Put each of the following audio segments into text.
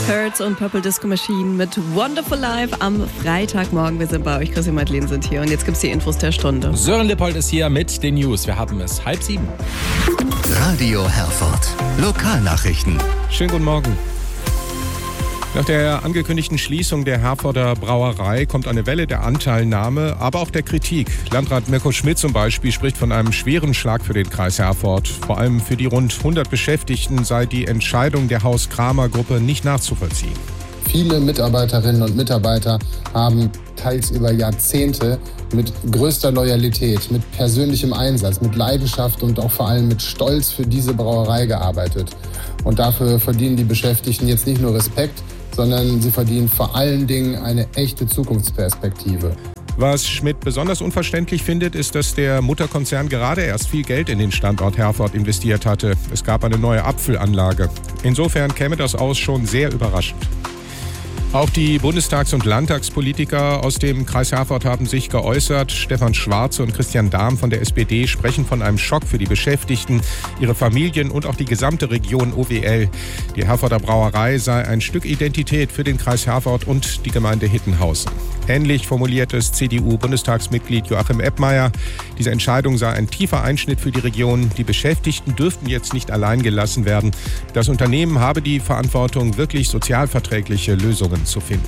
Hurts und Purple Disco Machine mit Wonderful Life am Freitagmorgen. Wir sind bei euch, Chris und Madeleine sind hier und jetzt gibt's die Infos der Stunde. Sören Lippold ist hier mit den News. Wir haben es 6:30. Radio Herford. Lokalnachrichten. Schönen guten Morgen. Nach der angekündigten Schließung der Herforder Brauerei kommt eine Welle der Anteilnahme, aber auch der Kritik. Landrat Mirko Schmidt zum Beispiel spricht von einem schweren Schlag für den Kreis Herford. Vor allem für die rund 100 Beschäftigten sei die Entscheidung der Haus-Kramer-Gruppe nicht nachzuvollziehen. Viele Mitarbeiterinnen und Mitarbeiter haben teils über Jahrzehnte mit größter Loyalität, mit persönlichem Einsatz, mit Leidenschaft und auch vor allem mit Stolz für diese Brauerei gearbeitet. Und dafür verdienen die Beschäftigten jetzt nicht nur Respekt, sondern sie verdienen vor allen Dingen eine echte Zukunftsperspektive. Was Schmidt besonders unverständlich findet, ist, dass der Mutterkonzern gerade erst viel Geld in den Standort Herford investiert hatte. Es gab eine neue Abfüllanlage. Insofern käme das aus schon sehr überraschend. Auch die Bundestags- und Landtagspolitiker aus dem Kreis Herford haben sich geäußert. Stefan Schwarze und Christian Dahm von der SPD sprechen von einem Schock für die Beschäftigten, ihre Familien und auch die gesamte Region OWL. Die Herforder Brauerei sei ein Stück Identität für den Kreis Herford und die Gemeinde Hittenhausen. Ähnlich formuliert es CDU-Bundestagsmitglied Joachim Eppmeier. Diese Entscheidung sei ein tiefer Einschnitt für die Region. Die Beschäftigten dürften jetzt nicht allein gelassen werden. Das Unternehmen habe die Verantwortung, wirklich sozialverträgliche Lösungen zu finden.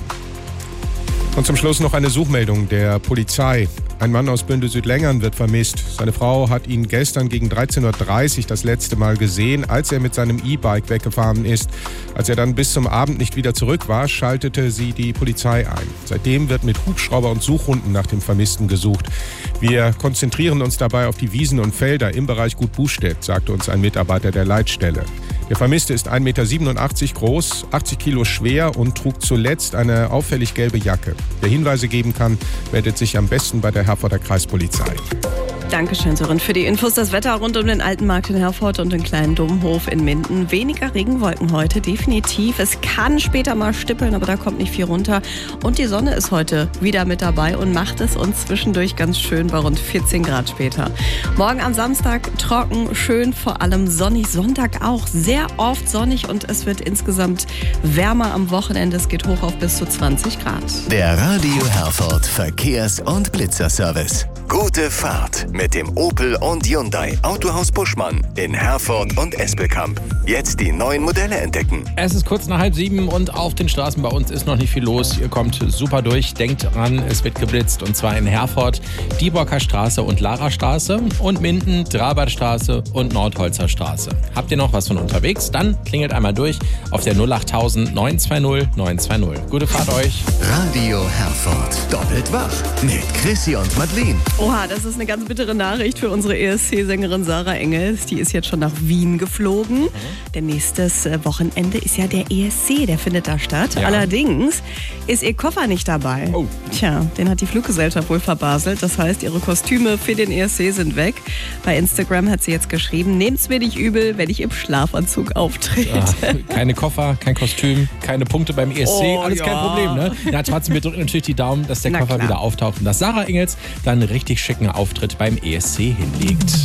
Und zum Schluss noch eine Suchmeldung der Polizei. Ein Mann aus Bünde-Südlängern wird vermisst. Seine Frau hat ihn gestern gegen 13:30 Uhr das letzte Mal gesehen, als er mit seinem E-Bike weggefahren ist. Als er dann bis zum Abend nicht wieder zurück war, schaltete sie die Polizei ein. Seitdem wird mit Hubschrauber und Suchhunden nach dem Vermissten gesucht. Wir konzentrieren uns dabei auf die Wiesen und Felder im Bereich Gut-Bustedt, sagte uns ein Mitarbeiter der Leitstelle. Der Vermisste ist 1,87 Meter groß, 80 Kilo schwer und trug zuletzt eine auffällig gelbe Jacke. Wer Hinweise geben kann, meldet sich am besten bei der Herforder Kreispolizei. Dankeschön, Sören, für die Infos. Das Wetter rund um den alten Markt in Herford und den kleinen Domhof in Minden. Weniger Regenwolken heute, definitiv. Es kann später mal stippeln, aber da kommt nicht viel runter. Und die Sonne ist heute wieder mit dabei und macht es uns zwischendurch ganz schön bei rund 14 Grad später. Morgen am Samstag trocken, schön, vor allem sonnig. Sonntag auch sehr oft sonnig und es wird insgesamt wärmer am Wochenende. Es geht hoch auf bis zu 20 Grad. Der Radio Herford Verkehrs- und Blitzerservice. Gute Fahrt mit dem Opel und Hyundai Autohaus Buschmann in Herford und Espelkamp. Jetzt die neuen Modelle entdecken. Es ist kurz nach 6:30 und auf den Straßen bei uns ist noch nicht viel los. Ihr kommt super durch. Denkt dran, es wird geblitzt und zwar in Herford, Dieborker Straße und Lara Straße und Minden, Drabertstraße und Nordholzer Straße. Habt ihr noch was von unterwegs? Dann klingelt einmal durch auf der 08000 920 920. Gute Fahrt euch. Radio Herford. Doppelt wach mit Chrissy und Madeleine. Oha, das ist eine ganz bittere Nachricht für unsere ESC-Sängerin Sarah Engels. Die ist jetzt schon nach Wien geflogen. Denn nächstes Wochenende ist ja der ESC, der findet da statt. Ja. Allerdings ist ihr Koffer nicht dabei. Oh. Tja, den hat die Fluggesellschaft wohl verbaselt. Das heißt, ihre Kostüme für den ESC sind weg. Bei Instagram hat sie jetzt geschrieben, nehmt's mir nicht übel, wenn ich im Schlafanzug auftrete. Keine Koffer, kein Kostüm, keine Punkte beim ESC, alles kein Problem, ne? Ja, trotzdem, wir drücken natürlich die Daumen, dass der Koffer wieder auftaucht und dass Sarah Engels dann einen richtig schicken Auftritt beim ESC hinlegt.